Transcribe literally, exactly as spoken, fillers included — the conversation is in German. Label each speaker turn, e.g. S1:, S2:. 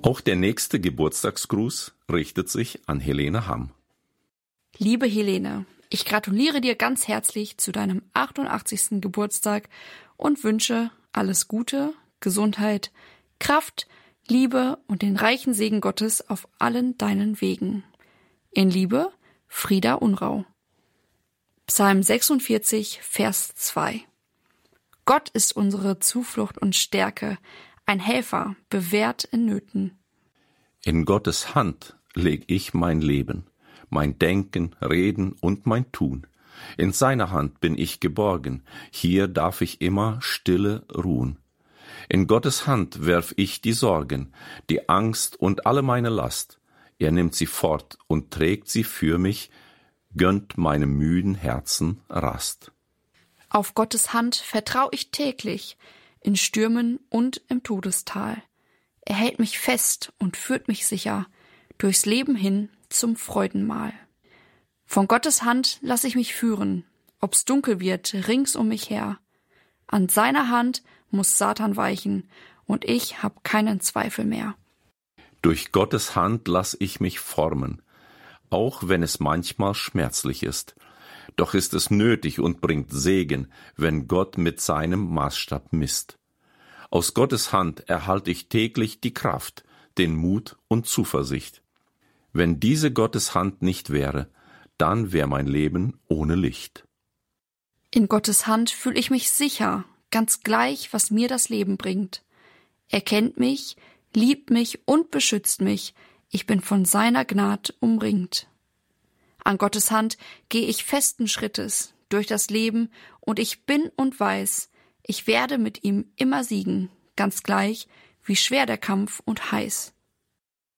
S1: Auch der nächste Geburtstagsgruß richtet sich an Helene Hamm.
S2: Liebe Helene, ich gratuliere dir ganz herzlich zu deinem achtundachtzigsten Geburtstag und wünsche alles Gute, Gesundheit, Kraft, Liebe und den reichen Segen Gottes auf allen deinen Wegen. In Liebe, Frieda Unrau. Psalm sechsundvierzig, Vers zwei. Gott ist unsere Zuflucht und Stärke, ein Helfer, bewährt in Nöten.
S1: In Gottes Hand leg ich mein Leben, mein Denken, Reden und mein Tun. In seiner Hand bin ich geborgen, hier darf ich immer stille ruhen. In Gottes Hand werf ich die Sorgen, die Angst und alle meine Last. Er nimmt sie fort und trägt sie für mich, gönnt meinem müden Herzen Rast.
S2: Auf Gottes Hand vertrau ich täglich, in Stürmen und im Todestal. Er hält mich fest und führt mich sicher durchs Leben hin zum Freudenmahl. Von Gottes Hand lass ich mich führen, ob's dunkel wird rings um mich her. An seiner Hand muss Satan weichen und ich hab keinen Zweifel mehr.
S1: Durch Gottes Hand lass ich mich formen, auch wenn es manchmal schmerzlich ist. Doch ist es nötig und bringt Segen, wenn Gott mit seinem Maßstab misst. Aus Gottes Hand erhalte ich täglich die Kraft, den Mut und Zuversicht. Wenn diese Gottes Hand nicht wäre, dann wäre mein Leben ohne Licht.
S2: In Gottes Hand fühl ich mich sicher, ganz gleich, was mir das Leben bringt. Er kennt mich, liebt mich und beschützt mich, ich bin von seiner Gnad umringt. An Gottes Hand gehe ich festen Schrittes durch das Leben und ich bin und weiß, ich werde mit ihm immer siegen, ganz gleich, wie schwer der Kampf und heiß.